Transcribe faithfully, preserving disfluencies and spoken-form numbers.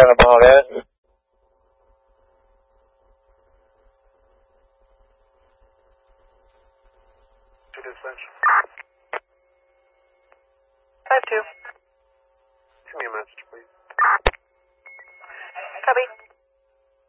about it. Five two. Give me a message, please. Copy.